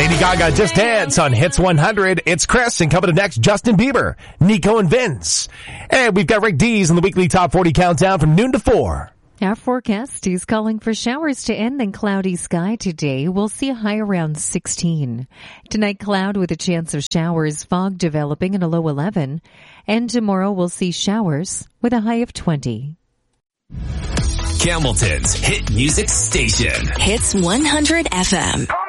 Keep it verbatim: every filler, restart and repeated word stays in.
Lady Gaga, Just Dance on Hits one hundred. It's Chris, and coming up next, Justin Bieber, Nico and Vince. And we've got Rick Dees on the weekly Top forty countdown from noon to four. Our forecast is calling for showers to end, then cloudy sky today. We'll see a high around sixteen. Tonight, cloud with a chance of showers, fog developing and a low eleven. And tomorrow, we'll see showers with a high of twenty. Hamilton's hit music station. Hits one hundred F M.